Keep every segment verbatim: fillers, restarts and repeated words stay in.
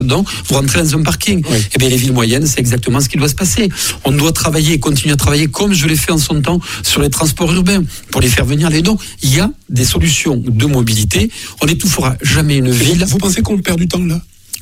dedans, vous rentrez dans un parking. Oui. Eh bien, les villes moyennes, c'est exactement ce qui doit se passer. On doit travailler et continuer à travailler comme je l'ai fait en son temps sur les transports urbains pour les faire venir les dons. Il y a des solutions de mobilité. On n'étouffera jamais une ville. Vous, vous pensez qu'on perd du temps là ?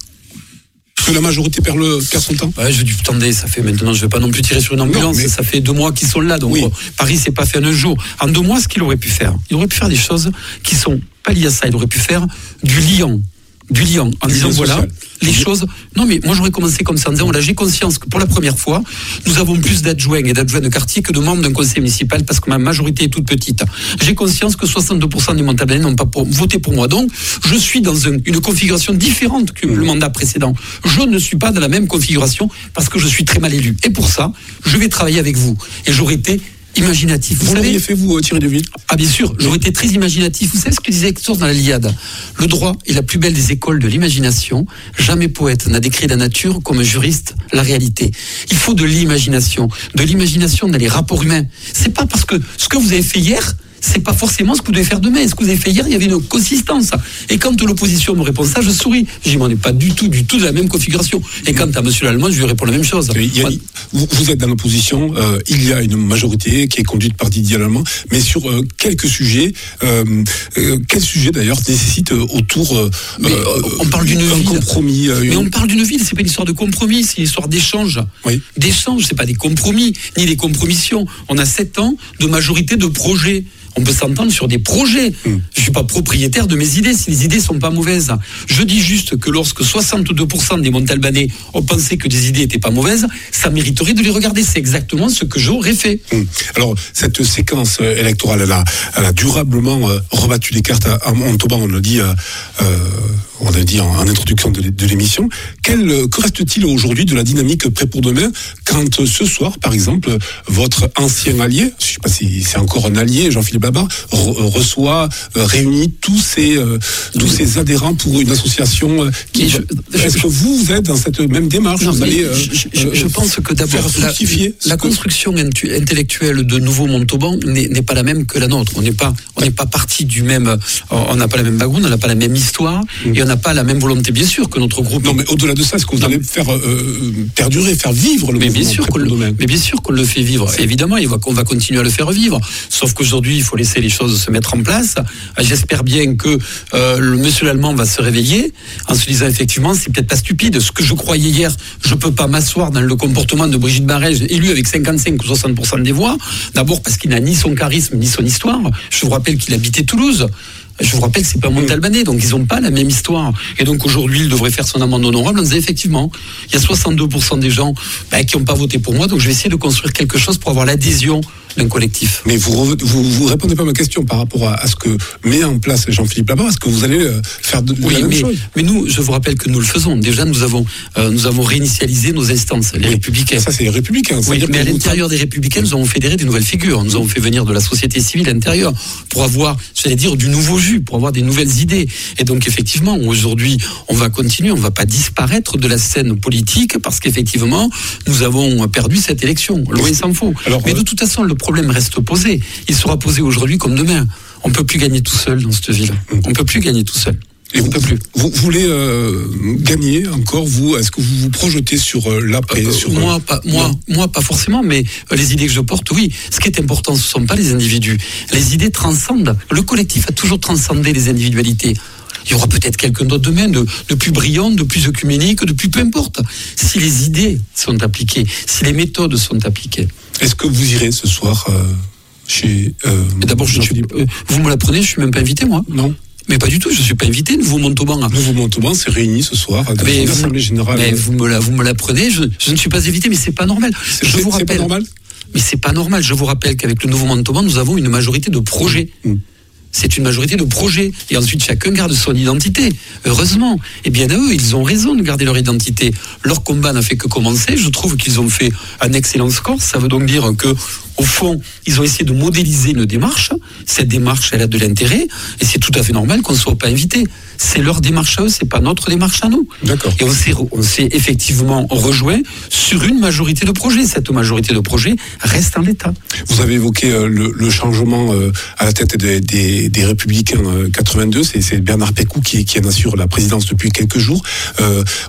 Que la majorité perd, le, perd son temps. Ouais, je dis, attendez, ça fait maintenant, je ne vais pas non plus tirer sur une ambulance, non, mais... ça fait deux mois qu'ils sont là, donc oui. euh, Paris s'est pas fait en un jour. En deux mois, ce qu'il aurait pu faire, il aurait pu faire des choses qui sont pas liées à ça, il aurait pu faire du lien. Du lien, en du disant voilà, social. Les oui. choses. Non, mais moi j'aurais commencé comme ça en disant voilà, j'ai conscience que pour la première fois, nous avons plus d'adjoints et d'adjoints de quartier que de membres d'un conseil municipal parce que ma majorité est toute petite. J'ai conscience que soixante-deux pour cent des Montalbanais n'ont pas pour, voté pour moi. Donc, je suis dans un, une configuration différente que mmh. le mandat précédent. Je ne suis pas dans la même configuration parce que je suis très mal élu. Et pour ça, je vais travailler avec vous. Et j'aurais été imaginatif. Vous, vous l'auriez fait, vous, Thierry Deville ? Ah, bien sûr, j'aurais été très imaginatif. Vous savez ce que disait Hector dans la Iliade ? Le droit est la plus belle des écoles de l'imagination. Jamais poète n'a décrit la nature comme juriste la réalité. Il faut de l'imagination. De l'imagination dans les rapports humains. C'est pas parce que ce que vous avez fait hier, c'est pas forcément ce que vous devez faire demain. Ce que vous avez fait hier, il y avait une consistance. Et quand l'opposition me répond ça, je souris. Je dis, on n'est pas du tout, du tout de la même configuration. Et quand à monsieur Lallemand, je lui réponds la même chose. Il y a, vous, vous êtes dans l'opposition, euh, il y a une majorité qui est conduite par Didier Lallemand, mais sur euh, quelques sujets, euh, euh, quels sujets d'ailleurs nécessitent euh, autour euh, mais, euh, on parle d'une un ville. compromis euh, Mais une... on parle d'une ville, c'est pas une histoire de compromis, c'est une histoire d'échange. Oui. D'échange, c'est pas des compromis, ni des compromissions. On a sept ans de majorité de projets. On peut s'entendre sur des projets. Mmh. Je suis pas propriétaire de mes idées si les idées sont pas mauvaises. Je dis juste que lorsque soixante-deux pour cent des Montalbanais ont pensé que des idées étaient pas mauvaises, ça mériterait de les regarder. C'est exactement ce que j'aurais fait. Mmh. Alors, cette séquence électorale, elle a, elle a durablement euh, rebattu les cartes à, à Montauban, on le dit, euh, euh, on l'a dit en, en introduction de, de l'émission. Quel, euh, que reste-t-il aujourd'hui de la dynamique prêt pour demain quand euh, ce soir, par exemple, votre ancien allié, je sais pas si c'est encore un allié, Jean-Philippe Babar, re- reçoit, euh, réunit tous ses, euh, tous ses adhérents pour une association euh, qui... Je, est-ce je, que vous, vous êtes dans cette même démarche? Non, vous allez, euh, je, je, je pense que d'abord, la, la construction que... intellectuelle de Nouveau Montauban n'est, n'est pas la même que la nôtre. On n'est pas, on n'est pas parti du même... On n'a pas la même background, on n'a pas la même histoire, mmh. et on n'a pas la même volonté, bien sûr, que notre groupe... Non, mais au-delà de ça, est-ce que vous non. allez faire euh, perdurer, faire vivre le mais mouvement bien sûr qu'on le, Mais bien sûr qu'on le fait vivre. C'est... Évidemment, il va, on va continuer à le faire vivre. Sauf qu'aujourd'hui, il faut laisser les choses se mettre en place. J'espère bien que euh, le monsieur Lallemand va se réveiller en se disant effectivement, c'est peut-être pas stupide. Ce que je croyais hier, je peux pas m'asseoir dans le comportement de Brigitte Barrège, élue avec cinquante-cinq ou soixante pour cent des voix. D'abord parce qu'il n'a ni son charisme ni son histoire. Je vous rappelle qu'il habitait Toulouse. Je vous rappelle que c'est pas un Montalbanais, donc ils n'ont pas la même histoire. Et donc aujourd'hui, il devrait faire son amende honorable en disant effectivement, il y a soixante-deux pour cent des gens bah, qui n'ont pas voté pour moi, donc je vais essayer de construire quelque chose pour avoir l'adhésion d'un collectif. Mais vous vous, vous répondez pas à ma question par rapport à, à ce que met en place Jean-Philippe Labarre. Est-ce que vous allez faire de, de oui, la même mais, chose? Mais nous, je vous rappelle que nous le faisons. Déjà, nous avons euh, nous avons réinitialisé nos instances, les oui. Républicains. Ça, c'est les Républicains. Oui, mais à l'intérieur des Républicains, nous avons fédéré des nouvelles figures. Nous avons fait venir de la société civile à l'intérieur pour avoir, j'allais dire, du nouveau jus, pour avoir des nouvelles idées. Et donc, effectivement, aujourd'hui, on va continuer, on ne va pas disparaître de la scène politique parce qu'effectivement, nous avons perdu cette élection. Loin s'en faut. Alors, mais de toute façon, le problème reste posé. Il sera posé aujourd'hui comme demain. On ne peut plus gagner tout seul dans cette ville. On ne peut plus gagner tout seul. Et vous, plus. vous voulez euh, gagner encore, vous? Est-ce que vous vous projetez sur euh, l'après euh, sur, moi, pas, moi, moi, pas forcément, mais euh, les idées que je porte, oui. Ce qui est important, ce ne sont pas les individus. Les idées transcendent. Le collectif a toujours transcendé les individualités. Il y aura peut-être quelqu'un d'autre demain, de, de plus brillant, de plus œcuménique, de plus peu importe. Si les idées sont appliquées, si les méthodes sont appliquées. Est-ce que vous irez ce soir euh, chez... Euh, D'abord, je suis, euh, vous me l'apprenez, je ne suis même pas invité, moi. Non. Mais pas du tout, je ne suis pas invité. Nouveau Montauban. Nouveau Montauban s'est réuni ce soir à l'Assemblée générale. Mais vous me, la, vous me l'apprenez, je, je ne suis pas invité, mais c'est pas normal. C'est, je c'est, vous c'est rappelle, pas normal. Mais c'est pas normal. Je vous rappelle qu'avec le Nouveau Montauban, nous avons une majorité de projets. Mmh. C'est une majorité de projets. Et ensuite, chacun garde son identité. Heureusement. Et bien à eux, ils ont raison de garder leur identité. Leur combat n'a fait que commencer. Je trouve qu'ils ont fait un excellent score. Ça veut donc dire que, au fond, ils ont essayé de modéliser une démarche. Cette démarche, elle a de l'intérêt. Et c'est tout à fait normal qu'on ne soit pas invité. C'est leur démarche à eux, c'est pas notre démarche à nous. D'accord. Et on s'est, on s'est effectivement rejoint sur une majorité de projets. Cette majorité de projets reste en l'état. Vous avez évoqué euh, le, le changement euh, à la tête des, des, des Républicains euh, quatre-vingt-deux. C'est, c'est Bernard Pécou qui, qui en assure la présidence depuis quelques jours. Euh,